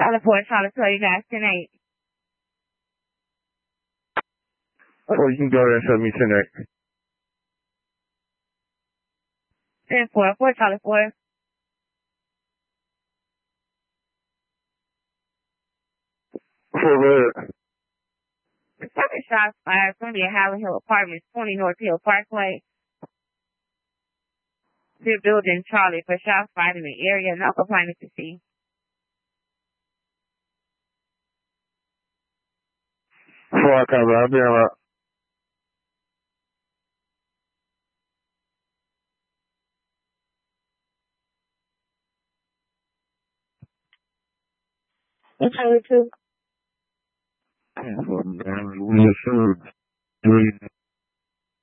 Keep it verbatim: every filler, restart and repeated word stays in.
Charlie four, Charlie twelve, you guys ten eight. Oh, you can go there and show me ten eight. ten four, four, Charlie four. For what? The second shot fired from the Highland Hill Apartments, twenty North Hill Parkway. They're building Charlie for shots fired in the area, not complaining to see. Fuck, I'll be all right. It's Charlie two. Oh, man, we just